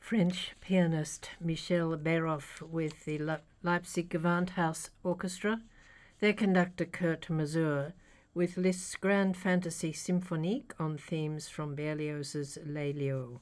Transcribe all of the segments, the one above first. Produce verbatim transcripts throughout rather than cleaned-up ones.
French pianist Michel Béroff with the Le- Leipzig Gewandhaus Orchestra, their conductor Kurt Masur with Liszt's Grand Fantasy Symphonique on themes from Berlioz's Lelio.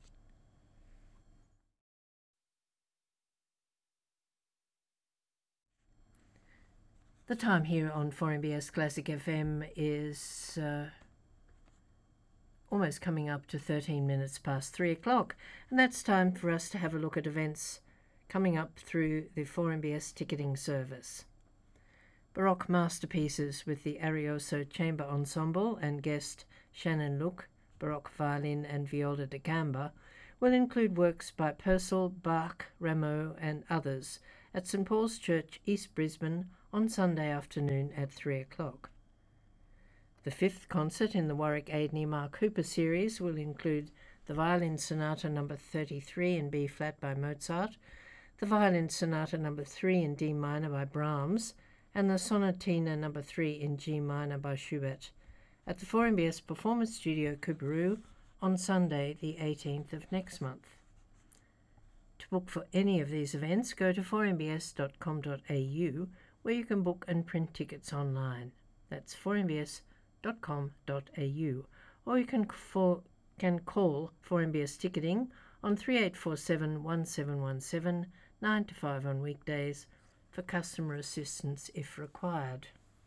The time here on four M B S Classic F M is uh, almost coming up to thirteen minutes past three o'clock, and that's time for us to have a look at events coming up through the four M B S ticketing service. Baroque masterpieces with the Arioso Chamber Ensemble and guest Shannon Look, Baroque violin and viola da gamba, will include works by Purcell, Bach, Rameau and others at St Paul's Church, East Brisbane on Sunday afternoon at three o'clock. The fifth concert in the Warwick Aidney Mark Hooper series will include the Violin Sonata number thirty-three in B-flat by Mozart, the Violin Sonata number three in D minor by Brahms, and the Sonatina number three in G minor by Schubert at the four M B S Performance Studio Coorparoo on Sunday the eighteenth of next month. To book for any of these events, go to four m b s dot com dot a u where you can book and print tickets online. That's four m b s dot com dot a u, or you can, for, can call four M B S Ticketing on three eight four seven, one seven one seven, nine to five on weekdays for customer assistance if required.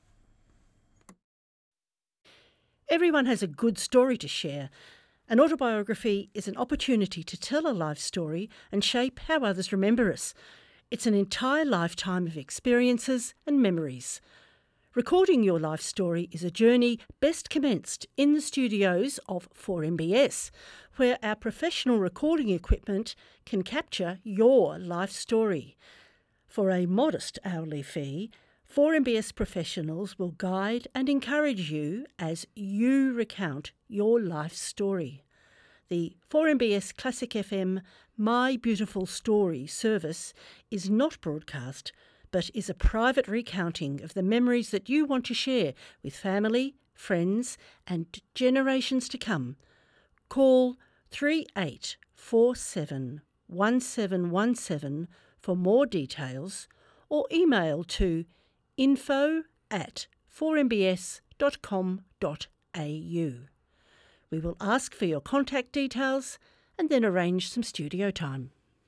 Everyone has a good story to share. An autobiography is an opportunity to tell a life story and shape how others remember us. It's an entire lifetime of experiences and memories. Recording your life story is a journey best commenced in the studios of four M B S, where our professional recording equipment can capture your life story. For a modest hourly fee, four M B S professionals will guide and encourage you as you recount your life story. The four M B S Classic F M My Beautiful Story service is not broadcast, but is a private recounting of the memories that you want to share with family, friends, and generations to come. Call three eight four seven, one seven one seven for more details, or email to info at four m b s dot com dot a u. We will ask for your contact details and then arrange some studio time.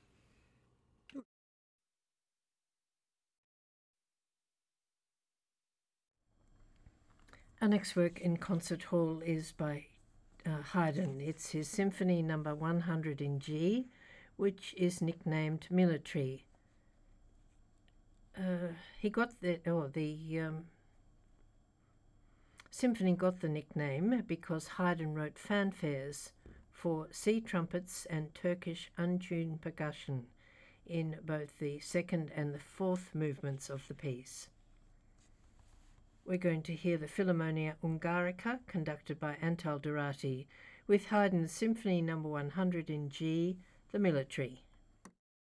Our next work in Concert Hall is by uh, Haydn. It's his Symphony number one hundred in G, which is nicknamed Military. Uh, he got the, oh, the um, symphony got the nickname because Haydn wrote fanfares for sea trumpets and Turkish untuned percussion in both the second and the fourth movements of the piece. We're going to hear the Philharmonia Ungarica, conducted by Antal Durati, with Haydn's Symphony number one hundred in G, the Military.